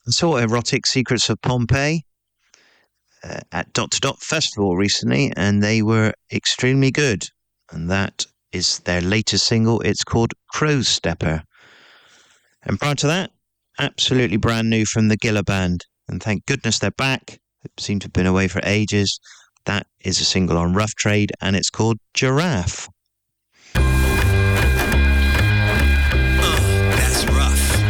I saw Erotic Secrets of Pompeii at Dot to Dot Festival recently, and they were extremely good. And that is their latest single. It's called Crow's Stepper. And prior to that, absolutely brand new from the Gilla Band. And thank goodness they're back. They seem to have been away for ages. That is a single on Rough Trade, and it's called Giraffe.